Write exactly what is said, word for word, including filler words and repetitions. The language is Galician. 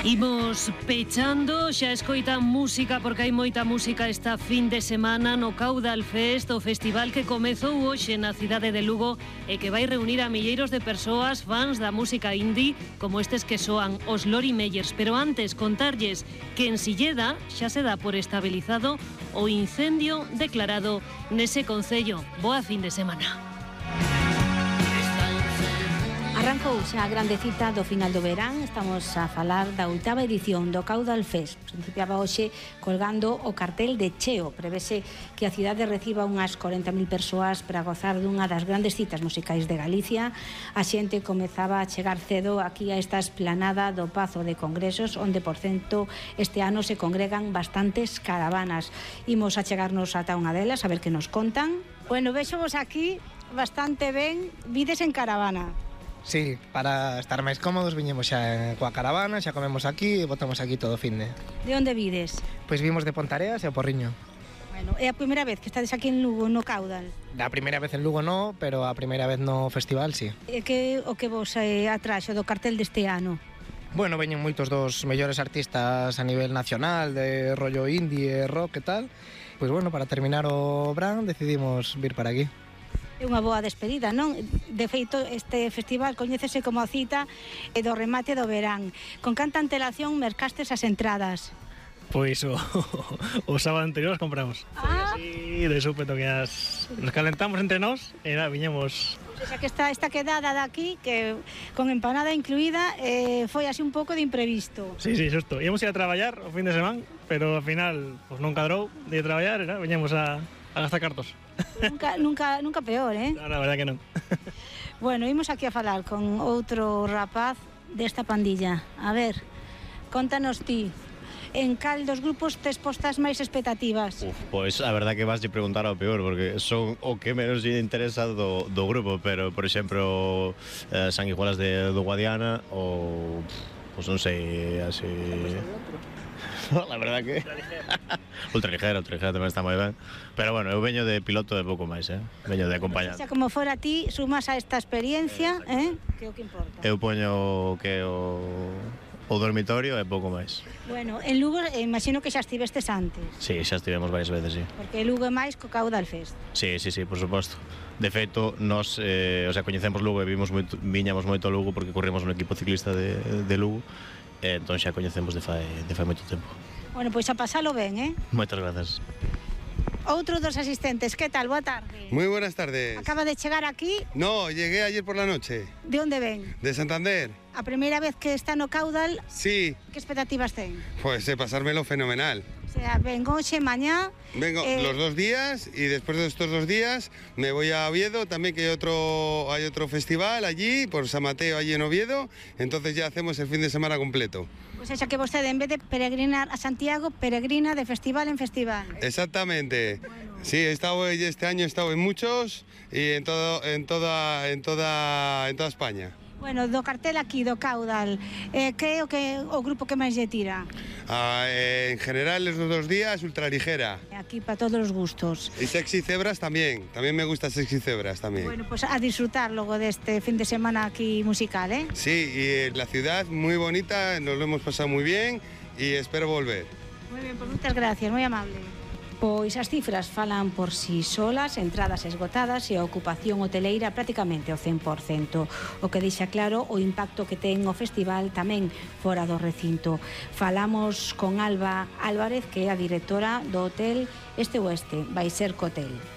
Imos pechando, xa escoitan música porque hai moita música esta fin de semana no Caudal Fest, o festival que comezou hoxe na cidade de Lugo e que vai reunir a milleiros de persoas fans da música indie como estes que soan os Lori Meyers. Pero antes contarlles que en Silleda xa se dá por estabilizado o incendio declarado nese concello. Boa fin de semana. Arrancou xa a grande cita do final do verán. Estamos a falar da oitava edición do Caudal Fest. Principiaba hoxe colgando o cartel de cheo. Prevese que a cidade reciba unhas corenta mil persoas para gozar dunha das grandes citas musicais de Galicia. A xente comezaba a chegar cedo aquí a esta esplanada do Pazo de Congresos, onde, por cento, este ano se congregan bastantes caravanas. Imos a chegarnos ata unha delas, a ver que nos contan. Bueno, vexovos aquí bastante ben, vides en caravana. Sí, para estar máis cómodos viñemos xa coa caravana, xa comemos aquí e botamos aquí todo o finde. De onde vides? Pois vimos de Pontareas e o Porriño. Bueno, é a primeira vez que estades aquí en Lugo, no Caudal? A primeira vez en Lugo no, pero a primeira vez no festival, sí. E que o que vos eh, atraxo do cartel deste ano? Bueno, veñen moitos dos mellores artistas a nivel nacional, de rollo indie, rock e tal. Pois bueno, para terminar o verán decidimos vir para aquí. É unha boa despedida, non? De feito, este festival coñécese como a cita e do remate do verán. Con canta antelación mercastes as entradas? Pois o, o sábado anterior as compramos. Ah. Foi así de súpeto que as nos calentamos entre nós e nada, viñemos. Pois xa que esta, esta quedada de aquí, que con empanada incluída, eh, foi así un pouco de imprevisto. Sí, sí, xusto. Íamos a ir a traballar o fin de semana, pero ao final pues, non cadrou de traballar, era, viñemos a, a gastar cartos. Nunca, nunca, nunca peor, eh? No, no, a verdade que non. Bueno, imos aquí a falar con outro rapaz desta pandilla. A ver, contanos ti, en cal dos grupos tes postas máis expectativas? Uf, pois a verdade que vas de preguntar ao peor, porque son o que menos lle interesa do, do grupo, pero, por exemplo, eh, Sanguijuelas de, do Guadiana, ou, pois non sei, así... La verdad que... Ultraligera, ultraligera tamén está moi ben. Pero bueno, eu veño de piloto de pouco máis, eh? Veño de acompañar. O sea, como fora ti, sumas a esta experiencia, eh? Que é o que importa. Eu poño que o... o dormitorio e pouco máis. Bueno, en Lugo, eh, imagino que xa estivestes antes. Sí, xa estivemos varias veces, sí. Porque Lugo é máis co Caudal Fest. Sí, sí, sí, por suposto. De feito, nós, eh, o sea, coñecemos Lugo e vimos moito, viñamos moito a Lugo porque corrimos un equipo ciclista de, de Lugo. E entón xa coñecemos de fai, de fai moito tempo. Bueno, pois a pasalo ben, eh? Moitas grazas. Outro dos asistentes, que tal? Boa tarde. Muy buenas tardes. Acaba de chegar aquí. No, llegué ayer por la noche. De onde ven? De Santander. A primeira vez que está no Caudal. Sí. Que expectativas ten? Pues eh, pasármelo fenomenal. O sea, vengo hoxe, mañá. Vengo eh... los dos días y después de estos dos días me voy a Oviedo también, que hay otro, hay otro festival allí, por San Mateo, allí en Oviedo. Entonces ya hacemos el fin de semana completo. Pues xa que vostede, en vez de peregrinar a Santiago, peregrina de festival en festival. Exactamente. Bueno. Sí, he estado, este año he estado en muchos y en, todo, en, toda, en, toda, en toda España. Bueno, do cartel aquí, do Caudal, eh, que é o, que, o grupo que máis lle tira? Ah, eh, en general, los dos días, Ultraligera. Aquí para todos los gustos. Y Sexy Zebras también, también me gusta Sexy Zebras también. Bueno, pues a disfrutar luego de este fin de semana aquí musical, ¿eh? Sí, y la ciudad muy bonita, nos lo hemos pasado muy bien y espero volver. Muy bien, pues muchas gracias, muy amable. Pois as cifras falan por si solas, entradas esgotadas e a ocupación hoteleira prácticamente ao cen por cento, o que deixa claro o impacto que ten o festival tamén fora do recinto. Falamos con Alba Álvarez, que é a directora do hotel Este Oeste, Vai Ser Hotel.